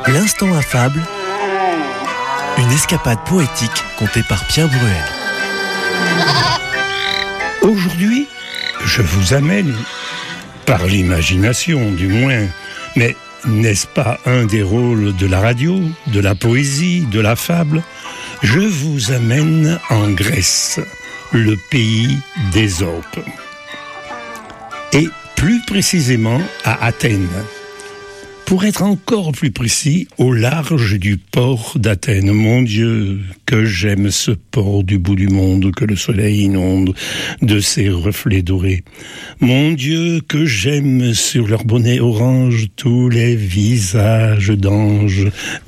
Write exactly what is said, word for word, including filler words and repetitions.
L'instant affable, une escapade poétique contée par Pierre Bruel. Aujourd'hui, je vous amène, par l'imagination du moins, mais n'est-ce pas un des rôles de la radio, de la poésie, de la fable ? Je vous amène en Grèce, le pays d'Ésope. Et plus précisément à Athènes. Pour être encore plus précis, au large du port d'Athènes. Mon Dieu, que j'aime ce port du bout du monde que le soleil inonde de ses reflets dorés. Mon Dieu, que j'aime sur leur bonnet orange tous les visages d'anges